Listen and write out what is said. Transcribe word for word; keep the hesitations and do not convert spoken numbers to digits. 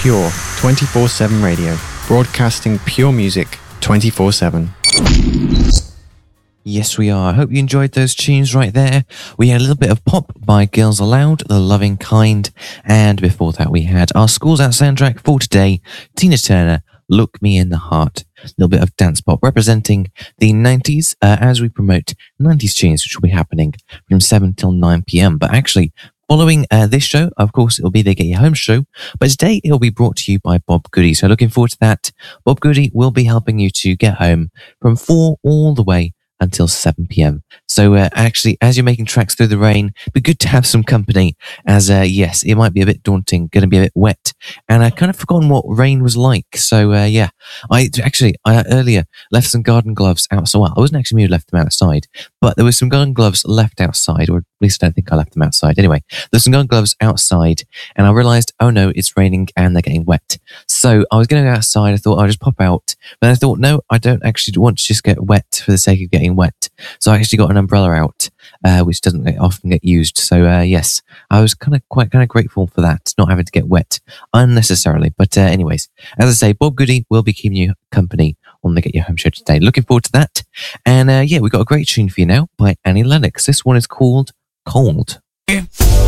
Pure twenty-four seven Radio, broadcasting pure music twenty-four seven. Yes, we are. I hope you enjoyed those tunes right there. We had a little bit of pop by Girls Aloud, The Loving Kind, and before that we had our Schools Out soundtrack for today, Tina Turner, Look Me in the Heart. A little bit of dance pop representing the nineties uh, as we promote nineties tunes, which will be happening from seven till nine p.m. But actually, following uh, this show, of course, it'll be the Get Your Home show, but today it'll be brought to you by Bob Goody. So looking forward to that. Bob Goody will be helping you to get home from four all the way until seven p.m. So uh, actually, as you're making tracks through the rain, it'd be good to have some company, as uh, yes, it might be a bit daunting, going to be a bit wet, and I kind of forgotten what rain was like. So uh, yeah, I actually I earlier left some garden gloves outside. Well, I wasn't actually me who left them outside, but there were some garden gloves left outside, or at least I don't think I left them outside. Anyway, there's some garden gloves outside, and I realised, oh no, it's raining and they're getting wet. So I was going to go outside. I thought I'll just pop out, but I thought no, I don't actually want to just get wet for the sake of getting wet. So I actually got an umbrella out, uh, which doesn't often get used. So uh, yes, I was kind of quite kind of grateful for that, not having to get wet unnecessarily. But uh, anyways, as I say, Bob Goody will be keeping you company on the Get Your Home show today. Looking forward to that. And uh, yeah, we've got a great tune for you now by Annie Lennox. This one is called Cold.